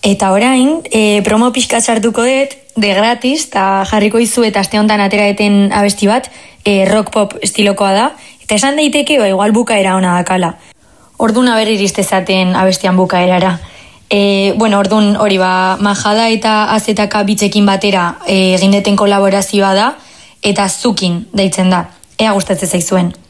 Eta orain, promo pixka sartuko dut, de gratis, eta jarriko izu eta aste honetan ateraeten abesti bat, rock pop estilokoa da, eta esan daiteke, igual bukaera ona dakala. Ordun berri iristezaten abestian bukaerara. Ordun hori Majada eta Azetaka bitzekin batera egindeten kolaborazioa da, eta Zukin deitzen da. Ea gustatzen zaizuen.